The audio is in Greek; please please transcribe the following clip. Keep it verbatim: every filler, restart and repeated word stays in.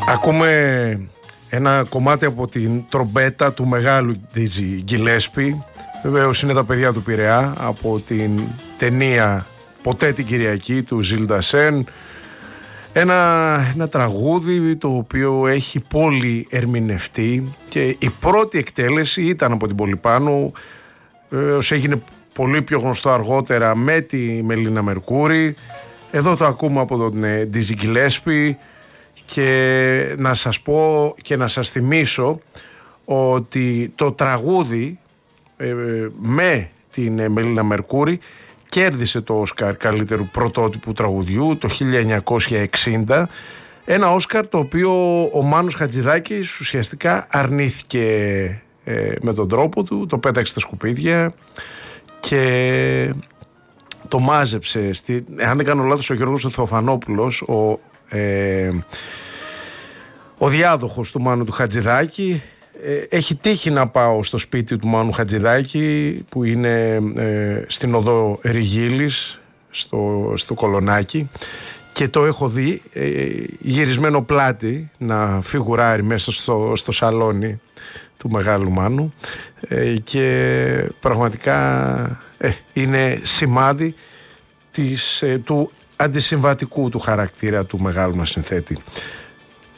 Ακούμε ένα κομμάτι από την τρομπέτα του μεγάλου Dizzy Gillespie. Βεβαίως είναι τα παιδιά του Πειραιά, από την ταινία «Ποτέ την Κυριακή» του Ζιλ Ντασέν. Ένα, ένα τραγούδι το οποίο έχει πολύ ερμηνευτεί και η πρώτη εκτέλεση ήταν από την Πολυπάνου. Βεβαίως έγινε πολύ πιο γνωστό αργότερα με τη Μελίνα Μερκούρη. Εδώ το ακούμε από τον Dizzy Gillespie. Και να σας πω και να σας θυμίσω ότι το τραγούδι ε, με την Μελίνα Μερκούρη κέρδισε το Όσκαρ καλύτερου πρωτότυπου τραγουδιού το χίλια εννιακόσια εξήντα. Ένα Όσκαρ το οποίο ο Μάνος Χατζηδάκης ουσιαστικά αρνήθηκε ε, με τον τρόπο του, το πέταξε στα σκουπίδια και το μάζεψε. Στη, αν δεν κάνω λάθος, ο Γιώργος Θεοφανόπουλος, ο Ε, ο διάδοχος του Μάνου του Χατζηδάκη, ε, έχει τύχει να πάω στο σπίτι του Μάνου Χατζηδάκη που είναι ε, στην οδό Ριγίλης στο, στο Κολονάκι και το έχω δει ε, γυρισμένο πλάτη να φιγουράρει μέσα στο, στο σαλόνι του μεγάλου Μάνου ε, και πραγματικά ε, είναι σημάδι της, ε, του αντισυμβατικού του χαρακτήρα του μεγάλου μας συνθέτη.